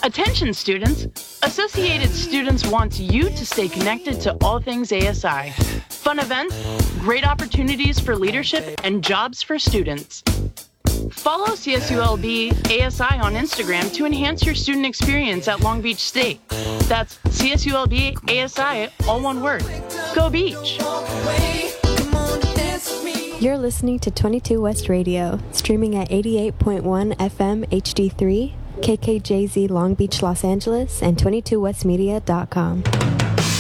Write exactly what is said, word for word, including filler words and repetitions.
Attention students! Associated Students wants you to stay connected to all things A S I. Fun events, great opportunities for leadership, and jobs for students. Follow C S U L B A S I on Instagram to enhance your student experience at Long Beach State. That's C S U L B A S I, all one word. Go Beach! You're listening to twenty-two West Radio, streaming at eighty-eight point one F M H D three, K K J Z Long Beach, Los Angeles, and twenty-two west media dot com.